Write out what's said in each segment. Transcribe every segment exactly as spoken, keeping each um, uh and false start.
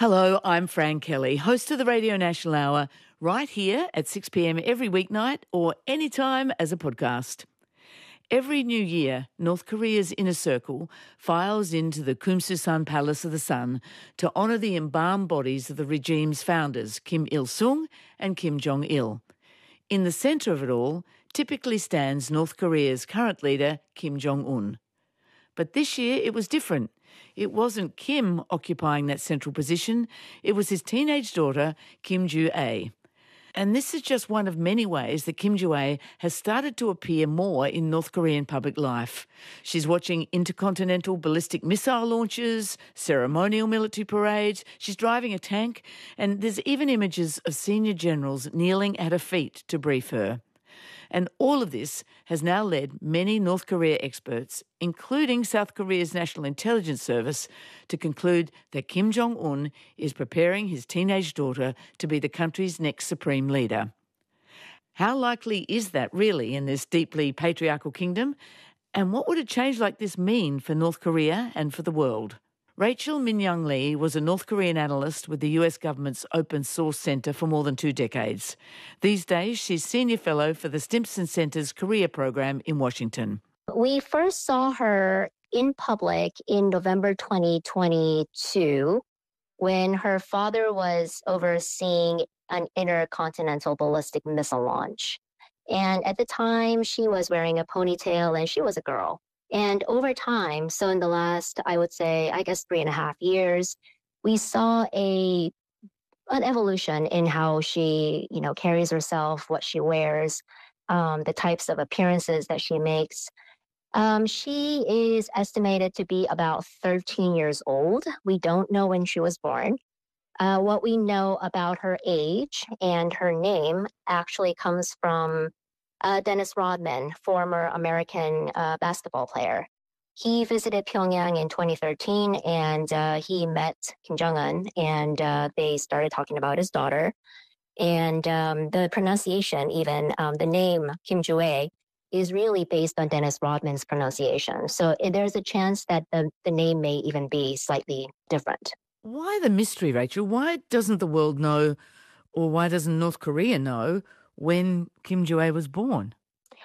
Hello, I'm Fran Kelly, host of the Radio National Hour, right here at six p.m. every weeknight or anytime as a podcast. Every new year, North Korea's inner circle files into the Kumsusan Palace of the Sun to honour the embalmed bodies of the regime's founders, Kim Il-sung and Kim Jong-il. In the centre of it all typically stands North Korea's current leader, Kim Jong-un. But this year it was different. It wasn't Kim occupying that central position, it was his teenage daughter, Kim Joo-ae. And this is just one of many ways that Kim Joo-ae has started to appear more in North Korean public life. She's watching intercontinental ballistic missile launches, ceremonial military parades, she's driving a tank, and there's even images of senior generals kneeling at her feet to brief her. And all of this has now led many North Korea experts, including South Korea's National Intelligence Service, to conclude that Kim Jong-un is preparing his teenage daughter to be the country's next supreme leader. How likely is that really in this deeply patriarchal kingdom? And what would a change like this mean for North Korea and for the world? Rachel Min-young Lee was a North Korean analyst with the U S government's Open Source Center for more than two decades. These days, she's senior fellow for the Stimson Center's Korea program in Washington. We first saw her in public in November twenty twenty-two when her father was overseeing an intercontinental ballistic missile launch. And at the time, she was wearing a ponytail and she was a girl. And over time, so in the last, I would say, I guess three and a half years, we saw a an evolution in how she, you know, carries herself, what she wears, um, the types of appearances that she makes. Um, she is estimated to be about thirteen years old. We don't know when she was born. Uh, what we know about her age and her name actually comes from Uh, Dennis Rodman, former American uh, basketball player. He visited Pyongyang in twenty thirteen and uh, he met Kim Jong-un and uh, they started talking about his daughter. And um, the pronunciation, even um, the name Kim Joo-ae, is really based on Dennis Rodman's pronunciation. So uh, there's a chance that the, the name may even be slightly different. Why the mystery, Rachel? Why doesn't the world know, or why doesn't North Korea know when Kim Joo-ae was born?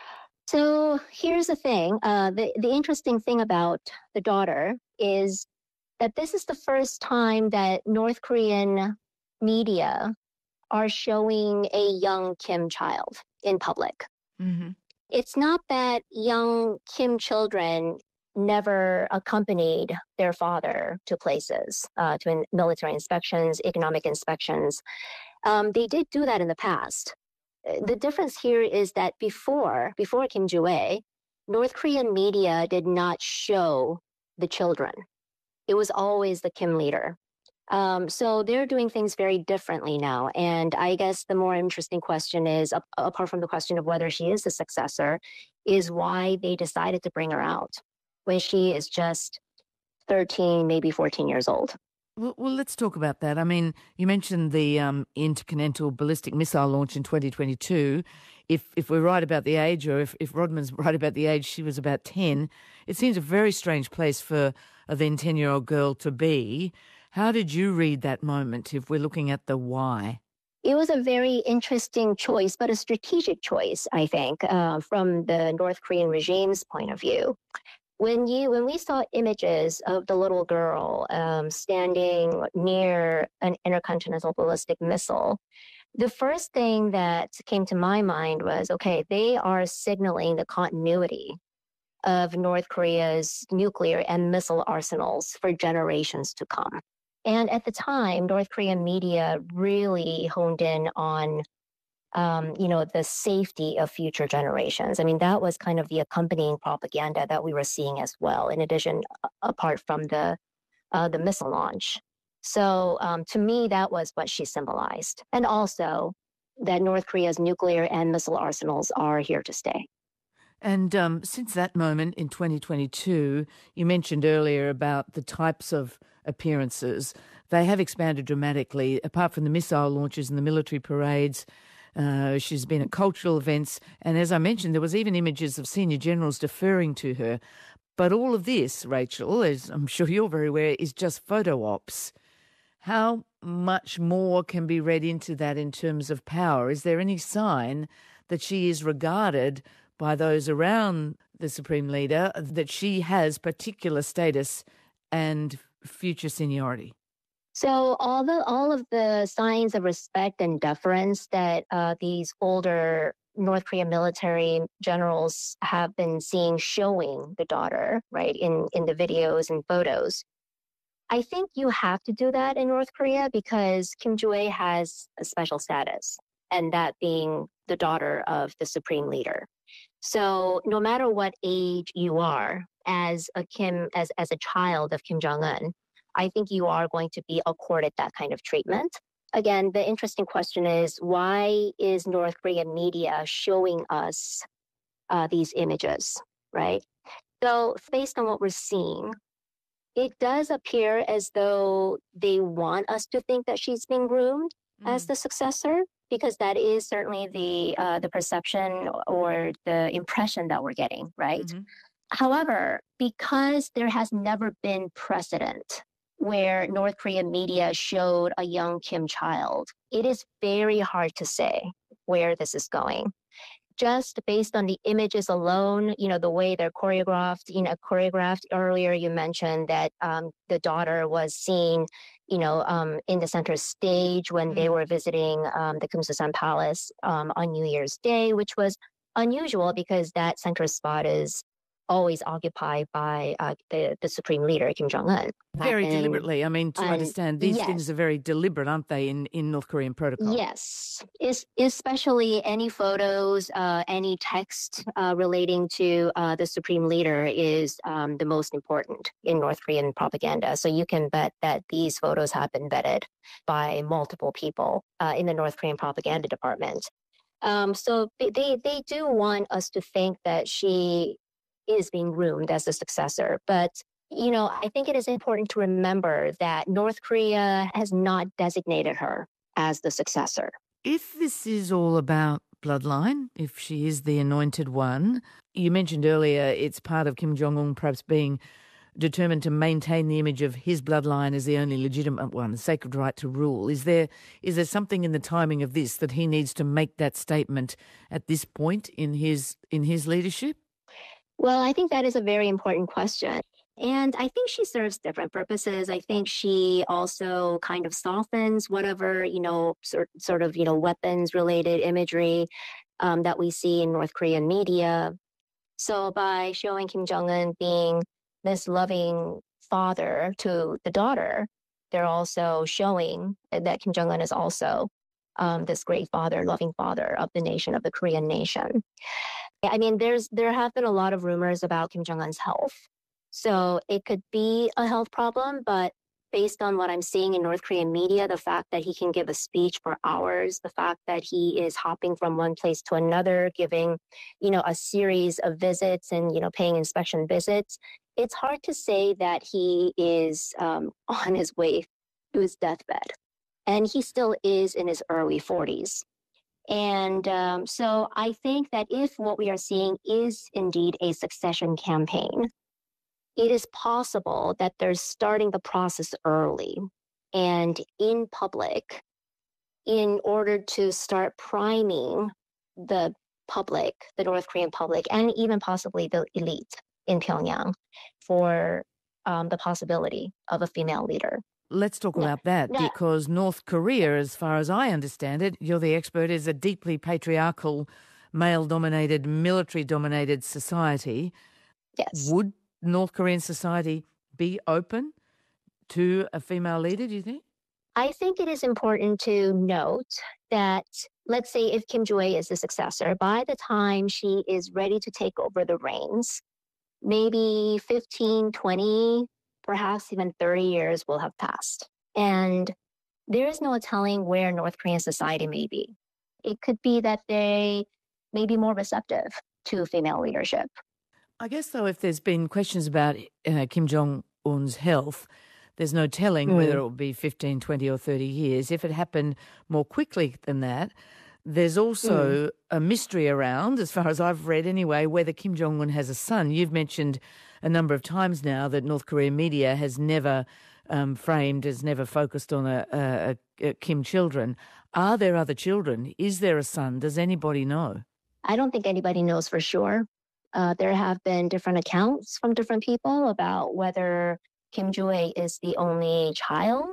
So here's the thing. Uh, the, the interesting thing about the daughter is that this is the first time that North Korean media are showing a young Kim child in public. Mm-hmm. It's not that young Kim children never accompanied their father to places, uh, to in military inspections, economic inspections. Um, they did do that in the past. The difference here is that before, before Kim Joo-ae, North Korean media did not show the children. It was always the Kim leader. Um, so they're doing things very differently now. And I guess the more interesting question is, uh, apart from the question of whether she is the successor, is why they decided to bring her out when she is just thirteen, maybe fourteen years old. Well, well, let's talk about that. I mean, you mentioned the um, intercontinental ballistic missile launch in twenty twenty-two. If if we're right about the age, or if, if Rodman's right about the age, she was about ten. It seems a very strange place for a then ten-year-old girl to be. How did you read that moment if we're looking at the why? It was a very interesting choice, but a strategic choice, I think, uh, from the North Korean regime's point of view. When you when we saw images of the little girl um, standing near an intercontinental ballistic missile, the first thing that came to my mind was, okay, they are signaling the continuity of North Korea's nuclear and missile arsenals for generations to come. And at the time, North Korean media really honed in on Um, you know, the safety of future generations. I mean, that was kind of the accompanying propaganda that we were seeing as well, in addition, apart from the uh, the missile launch. So um, to me, that was what she symbolized. And also that North Korea's nuclear and missile arsenals are here to stay. And um, since that moment in twenty twenty-two, you mentioned earlier about the types of appearances. They have expanded dramatically. Apart from the missile launches and the military parades, Uh, she's been at cultural events, and as I mentioned, there was even images of senior generals deferring to her. But all of this, Rachel, as I'm sure you're very aware, is just photo ops. How much more can be read into that in terms of power? Is there any sign that she is regarded by those around the Supreme Leader that she has particular status and future seniority? So all the all of the signs of respect and deference that uh, these older North Korean military generals have been seeing showing the daughter, right, in, in the videos and photos. I think you have to do that in North Korea because Kim Joo-ae has a special status, and that being the daughter of the Supreme Leader. So no matter what age you are as a Kim, as, as a child of Kim Jong-un, I think you are going to be accorded that kind of treatment. Again, the interesting question is, why is North Korean media showing us uh, these images, right? So based on what we're seeing, it does appear as though they want us to think that she's being groomed mm. as the successor, because that is certainly the uh, the perception or the impression that we're getting, right? Mm-hmm. However, because there has never been precedent where North Korean media showed a young Kim child, it is very hard to say where this is going. Just based on the images alone, you know, the way they're choreographed, you know, choreographed earlier, you mentioned that um, the daughter was seen, you know, um, in the center stage when mm. they were visiting um, the Kumsusan Palace um, on New Year's Day, which was unusual because that center spot is always occupied by uh, the, the Supreme Leader, Kim Jong-un. Very and, deliberately. I mean, to and, understand, these yes. things are very deliberate, aren't they, in, in North Korean protocol? Yes, it's, especially any photos, uh, any text uh, relating to uh, the Supreme Leader is um, the most important in North Korean propaganda. So you can bet that these photos have been vetted by multiple people uh, in the North Korean propaganda department. Um, so they, they do want us to think that she is being groomed as the successor. But, you know, I think it is important to remember that North Korea has not designated her as the successor. If this is all about bloodline, if she is the anointed one, you mentioned earlier it's part of Kim Jong-un perhaps being determined to maintain the image of his bloodline as the only legitimate one, the sacred right to rule. Is there is there something in the timing of this that he needs to make that statement at this point in his in his leadership? Well, I think that is a very important question. And I think she serves different purposes. I think she also kind of softens whatever, you know, sort, sort of, you know, weapons related imagery um, that we see in North Korean media. So by showing Kim Jong-un being this loving father to the daughter, they're also showing that Kim Jong-un is also um, this great father, loving father of the nation, of the Korean nation. I mean, there's there have been a lot of rumors about Kim Jong-un's health. So it could be a health problem, but based on what I'm seeing in North Korean media, the fact that he can give a speech for hours, the fact that he is hopping from one place to another, giving, you know, a series of visits and, you know, paying inspection visits, it's hard to say that he is um, on his way to his deathbed. And he still is in his early forties. And um, so I think that if what we are seeing is indeed a succession campaign, it is possible that they're starting the process early and in public in order to start priming the public, the North Korean public, and even possibly the elite in Pyongyang for um, the possibility of a female leader. Let's talk about that, no. because North Korea, as far as I understand it, you're the expert, is a deeply patriarchal, male-dominated, military-dominated society. Yes. Would North Korean society be open to a female leader, do you think? I think it is important to note that, let's say if Kim Joo-ae is the successor, by the time she is ready to take over the reins, maybe fifteen, twenty, perhaps even thirty years will have passed. And there is no telling where North Korean society may be. It could be that they may be more receptive to female leadership. I guess, though, if there's been questions about uh, Kim Jong-un's health, there's no telling mm. whether it will be fifteen, twenty or thirty years. If it happened more quickly than that, there's also mm. a mystery around, as far as I've read anyway, whether Kim Jong-un has a son. You've mentioned a number of times now that North Korean media has never um, framed as never focused on a, a, a Kim children. Are there other children? Is there a son? Does anybody know? I don't think anybody knows for sure. Uh, there have been different accounts from different people about whether Kim Joo-ae is the only child,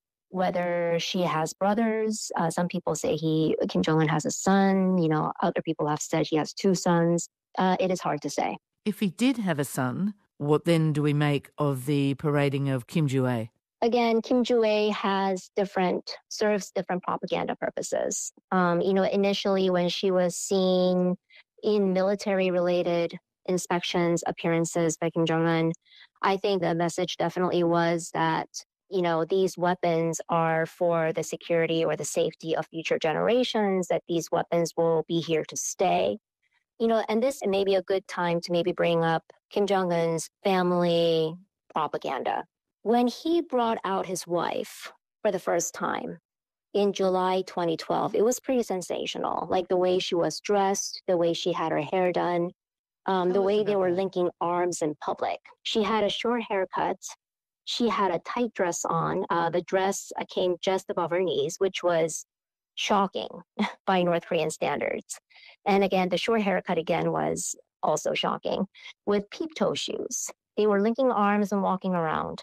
whether she has brothers. Uh, some people say he Kim Jong-un has a son. You know, other people have said he has two sons. Uh, it is hard to say. If he did have a son, what then do we make of the parading of Kim Joo-ae? Again, Kim Joo-ae has different, serves different propaganda purposes. Um, you know, initially when she was seen in military-related inspections, appearances by Kim Jong-un, I think the message definitely was that, you know, these weapons are for the security or the safety of future generations, that these weapons will be here to stay. You know, and this may be a good time to maybe bring up Kim Jong-un's family propaganda. When he brought out his wife for the first time in July twenty twelve, it was pretty sensational. Like the way she was dressed, the way she had her hair done, um, the way they were linking arms in public. She had a short haircut. She had a tight dress on. Uh, the dress came just above her knees, which was shocking by North Korean standards. And again, the short haircut again was also shocking, with peep-toe shoes. They were linking arms and walking around.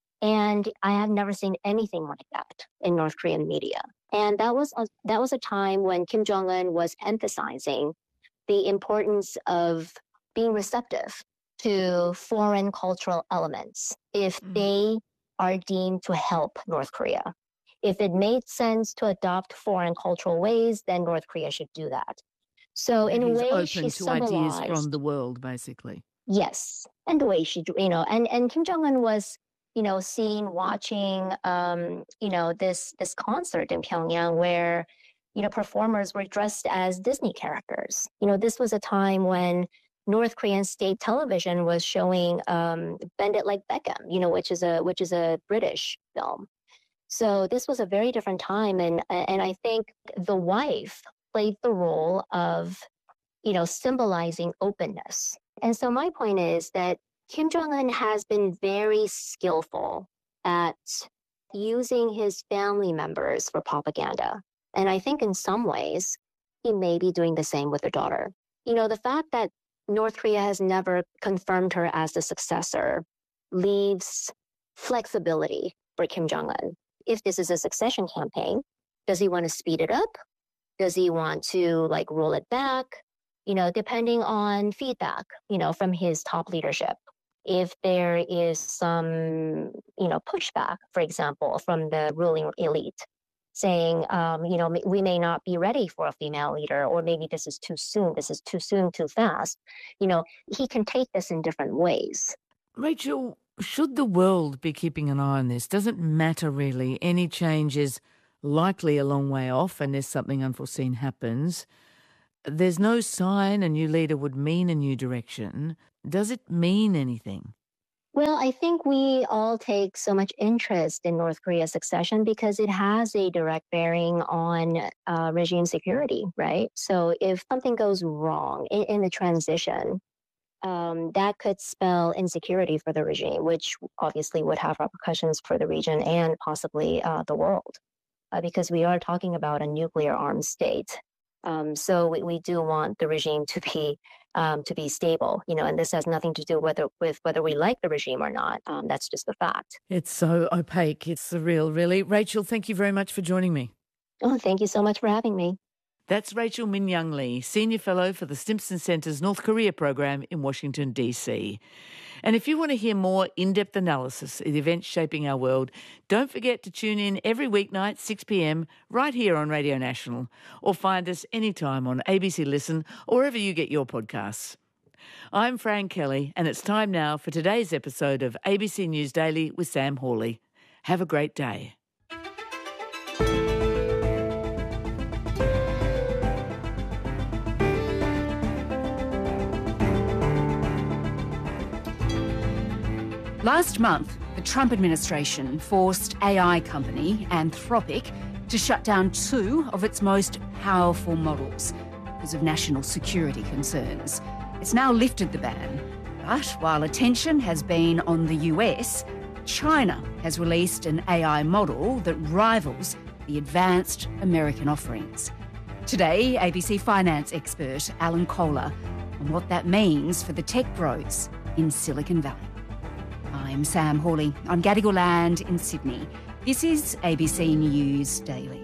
And I have never seen anything like that in North Korean media. And that was a, that was a time when Kim Jong-un was emphasizing the importance of being receptive to foreign cultural elements if mm. they are deemed to help North Korea. If it made sense to adopt foreign cultural ways, then North Korea should do that. So in He's a way, open she to symbolized ideas from the world, basically. Yes, and the way she, you know, and and Kim Jong-un was, you know, seen watching, um, you know, this this concert in Pyongyang where, you know, performers were dressed as Disney characters. You know, this was a time when North Korean state television was showing um, Bend It Like Beckham, you know, which is a which is a British film. So this was a very different time, and and I think the wife played the role of, you know, symbolizing openness. And so my point is that Kim Jong-un has been very skillful at using his family members for propaganda. And I think in some ways, he may be doing the same with her daughter. You know, the fact that North Korea has never confirmed her as the successor leaves flexibility for Kim Jong-un. If this is a succession campaign, does he want to speed it up? Does he want to like roll it back? You know, depending on feedback, you know, from his top leadership. If there is some, you know, pushback, for example, from the ruling elite saying, um, you know, we may not be ready for a female leader, or maybe this is too soon, this is too soon, too fast, you know, he can take this in different ways. Rachel, should the world be keeping an eye on this? Doesn't matter really. Any change is likely a long way off unless something unforeseen happens. There's no sign a new leader would mean a new direction. Does it mean anything? Well, I think we all take so much interest in North Korea's succession because it has a direct bearing on uh, regime security, right? So if something goes wrong in, in the transition, um, that could spell insecurity for the regime, which obviously would have repercussions for the region and possibly uh, the world, uh, because we are talking about a nuclear armed state. Um, so we, we do want the regime to be um, to be stable, you know, and this has nothing to do whether, with whether we like the regime or not. Um, that's just the fact. It's so opaque. It's surreal, really. Rachel, thank you very much for joining me. Oh, thank you so much for having me. That's Rachel Min-Young Lee, Senior Fellow for the Stimson Center's North Korea program in Washington, D C. And if you want to hear more in-depth analysis of the events shaping our world, don't forget to tune in every weeknight, six p.m, right here on Radio National, or find us anytime on A B C Listen or wherever you get your podcasts. I'm Fran Kelly, and it's time now for today's episode of A B C News Daily with Sam Hawley. Have a great day. Last month, the Trump administration forced A I company Anthropic to shut down two of its most powerful models because of national security concerns. It's now lifted the ban, but while attention has been on the U S, China has released an A I model that rivals the advanced American offerings. Today, A B C finance expert Alan Kohler on what that means for the tech bros in Silicon Valley. I'm Sam Hawley. I'm Gadigal Land in Sydney. This is A B C News Daily.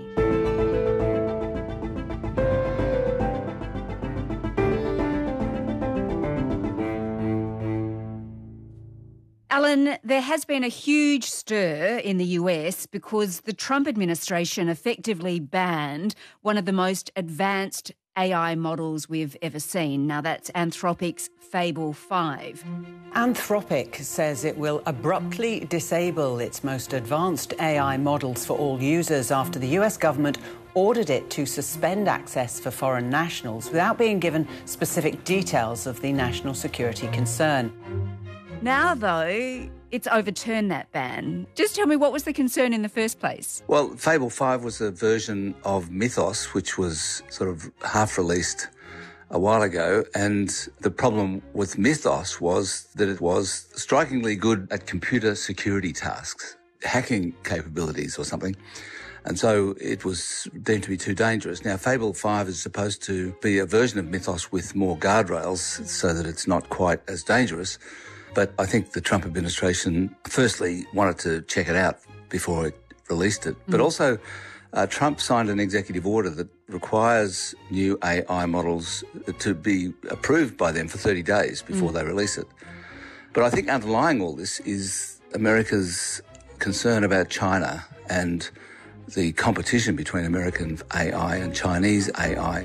Alan, there has been a huge stir in the U S because the Trump administration effectively banned one of the most advanced A I models we've ever seen. Now, that's Anthropic's Fable five. Anthropic says it will abruptly disable its most advanced A I models for all users after the U S government ordered it to suspend access for foreign nationals without being given specific details of the national security concern. Now, though, it's overturned that ban. Just tell me, what was the concern in the first place? Well, Fable five was a version of Mythos, which was sort of half-released a while ago. And the problem with Mythos was that it was strikingly good at computer security tasks, hacking capabilities or something. And so it was deemed to be too dangerous. Now, Fable five is supposed to be a version of Mythos with more guardrails so that it's not quite as dangerous. But I think the Trump administration, firstly, wanted to check it out before it released it. But mm. also, uh, Trump signed an executive order that requires new A I models to be approved by them for thirty days before mm. they release it. But I think underlying all this is America's concern about China and the competition between American A I and Chinese A I.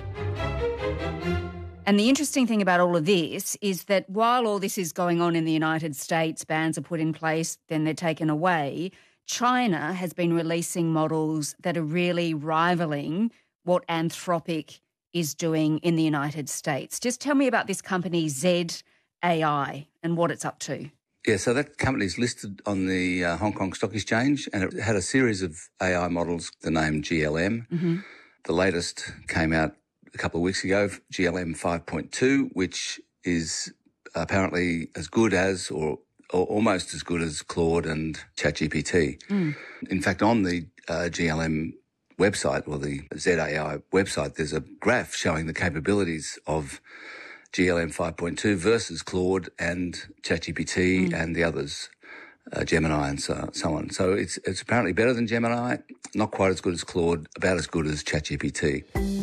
And the interesting thing about all of this is that while all this is going on in the United States, bans are put in place, then they're taken away, China has been releasing models that are really rivaling what Anthropic is doing in the United States. Just tell me about this company, Z A I, and what it's up to. Yeah, so that company is listed on the uh, Hong Kong Stock Exchange, and it had a series of A I models, the name G L M. Mm-hmm. The latest came out a couple of weeks ago, G L M five point two, which is apparently as good as or, or almost as good as Claude and ChatGPT. Mm. In fact, on the uh, G L M website, or the Z A I website, there's a graph showing the capabilities of G L M five point two versus Claude and ChatGPT mm. and the others, uh, Gemini and so, so on. So it's, it's apparently better than Gemini, not quite as good as Claude, about as good as ChatGPT.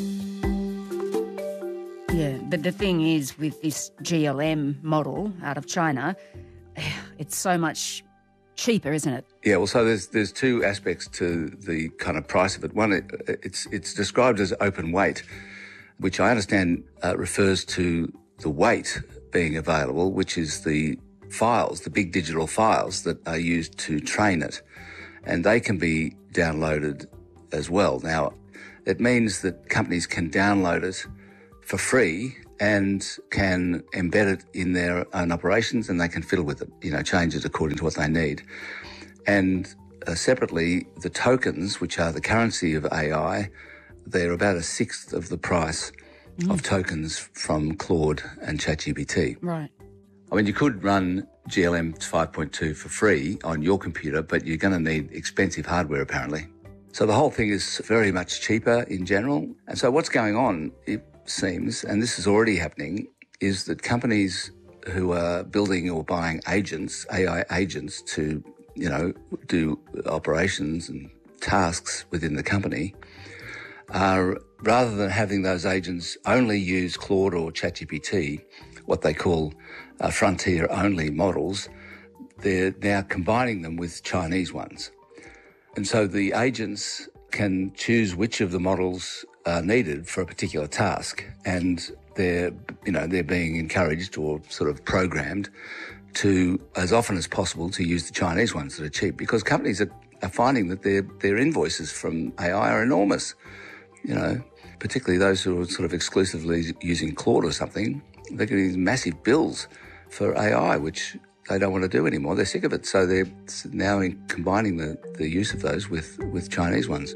Yeah, but the thing is, with this G L M model out of China, it's so much cheaper, isn't it? Yeah, well, so there's there's two aspects to the kind of price of it. One, it, it's it's described as open weight, which I understand uh, refers to the weight being available, which is the files, the big digital files that are used to train it, and they can be downloaded as well. Now, it means that companies can download it for free and can embed it in their own operations, and they can fiddle with it, you know, change it according to what they need. And uh, separately, the tokens, which are the currency of A I, they're about a sixth of the price mm. of tokens from Claude and ChatGPT. Right. I mean, you could run G L M five point two for free on your computer, but you're going to need expensive hardware, apparently. So the whole thing is very much cheaper in general. And so what's going on, it seems, and this is already happening, is that companies who are building or buying agents, A I agents, to, you know, do operations and tasks within the company, are, rather than having those agents only use Claude or ChatGPT, what they call uh, frontier-only models, they're now combining them with Chinese ones. And so the agents can choose which of the models are needed for a particular task, and they're, you know, they're being encouraged or sort of programmed to, as often as possible, to use the Chinese ones that are cheap, because companies are, are finding that their their invoices from A I are enormous. You know, particularly those who are sort of exclusively using Claude or something, they're getting these massive bills for A I, which they don't want to do anymore. They're sick of it, so they're now in combining the, the use of those with, with Chinese ones.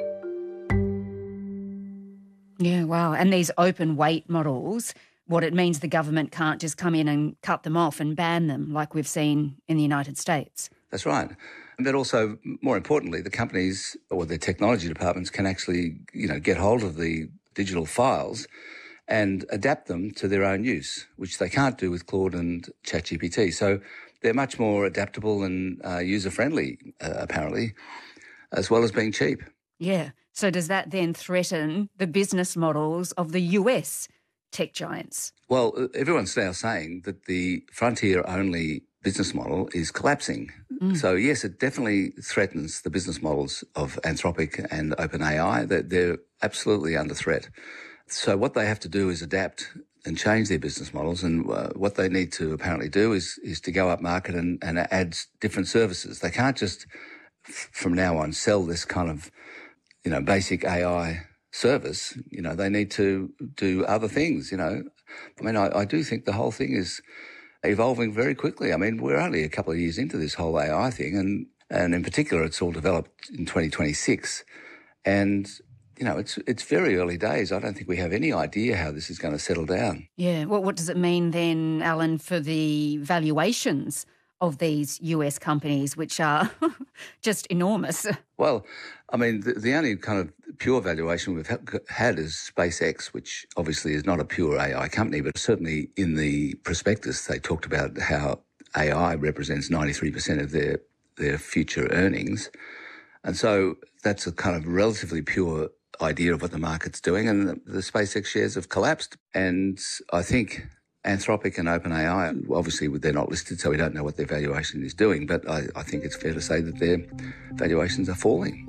Yeah, wow. And these open weight models, what it means the government can't just come in and cut them off and ban them like we've seen in the United States. That's right. But also, more importantly, the companies or their technology departments can actually, you know, get hold of the digital files and adapt them to their own use, which they can't do with Claude and ChatGPT. So they're much more adaptable and uh, user-friendly, uh, apparently, as well as being cheap. Yeah. So does that then threaten the business models of the U S tech giants? Well, everyone's now saying that the frontier-only business model is collapsing. Mm. So, yes, it definitely threatens the business models of Anthropic and OpenAI. That they're absolutely under threat. So what they have to do is adapt and change their business models. And uh, what they need to apparently do is is to go up market and, and add different services. They can't just, f- from now on, sell this kind of, you know, basic A I service. You know, they need to do other things, you know. I mean, I, I do think the whole thing is evolving very quickly. I mean, we're only a couple of years into this whole A I thing, and, and in particular, it's all developed in twenty twenty-six. And, you know, it's it's very early days. I don't think we have any idea how this is going to settle down. Yeah. Well, what does it mean then, Alan, for the valuations of these U S companies, which are just enormous? Well, I mean, the, the only kind of pure valuation we've ha- had is SpaceX, which obviously is not a pure A I company, but certainly in the prospectus they talked about how A I represents ninety-three percent of their, their future earnings. And so that's a kind of relatively pure idea of what the market's doing, and the, the SpaceX shares have collapsed. And I think Anthropic and OpenAI, obviously they're not listed, so we don't know what their valuation is doing, but I, I think it's fair to say that their valuations are falling.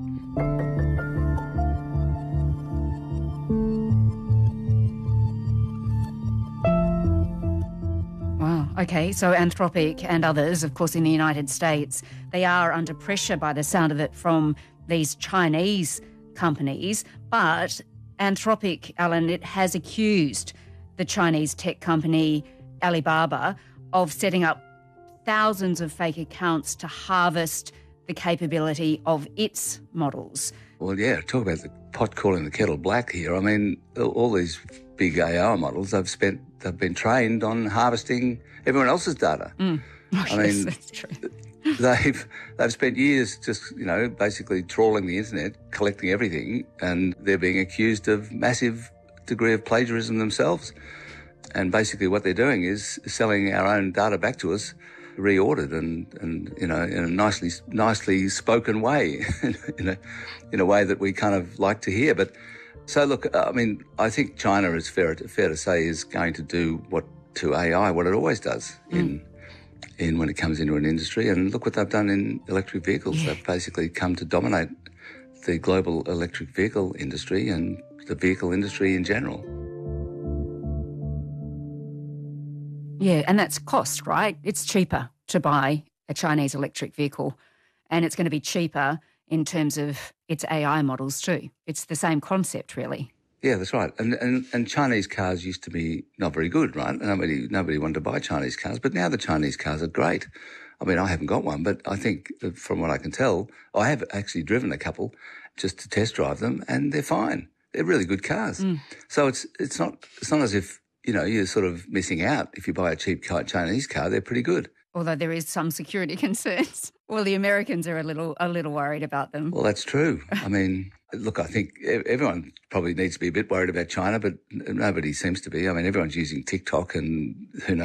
Wow. Okay, so Anthropic and others, of course, in the United States, they are under pressure by the sound of it from these Chinese companies, but Anthropic, Alan, it has accused the Chinese tech company Alibaba of setting up thousands of fake accounts to harvest the capability of its models. Well, yeah, talk about the pot calling the kettle black here. I mean, all these big A I models, they've spent, they've been trained on harvesting everyone else's data. Mm. Oh, I yes, mean, that's true. They've they've spent years just, you know, basically trawling the internet, collecting everything, and they're being accused of massive degree of plagiarism themselves. And basically what they're doing is selling our own data back to us, reordered and, and you know, in a nicely nicely spoken way, in a in a way that we kind of like to hear. But so look, I mean, I think China is fair to, fair to say is going to do what to A I what it always does mm. in. in when it comes into an industry. And look what they've done in electric vehicles. Yeah. They've basically come to dominate the global electric vehicle industry and the vehicle industry in general. Yeah, and that's cost, right? It's cheaper to buy a Chinese electric vehicle, and it's going to be cheaper in terms of its A I models too. It's the same concept, really. Yeah, that's right. And, and and Chinese cars used to be not very good, right? Nobody nobody wanted to buy Chinese cars, but now the Chinese cars are great. I mean, I haven't got one, but I think from what I can tell, I have actually driven a couple just to test drive them, and they're fine. They're really good cars. Mm. So it's it's not it's not as if, you know, you're sort of missing out if you buy a cheap Chinese car. They're pretty good. Although there is some security concerns. Well, the Americans are a little a little worried about them. Well, that's true. I mean, look, I think everyone probably needs to be a bit worried about China, but nobody seems to be. I mean, everyone's using TikTok and who knows